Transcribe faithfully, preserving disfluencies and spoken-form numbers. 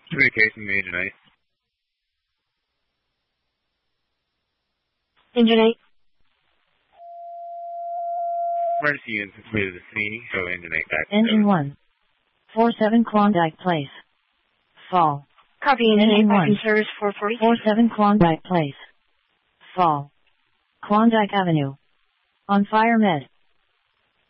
Communication made tonight. Engine eight. Emergency units completed the scene. Show engine eight back. Engine one. four seven Klondike Place. Fall. Copy, Engine eight, back one. in service four forty. four seven Klondike Place. Fall. Klondike Avenue. On fire med.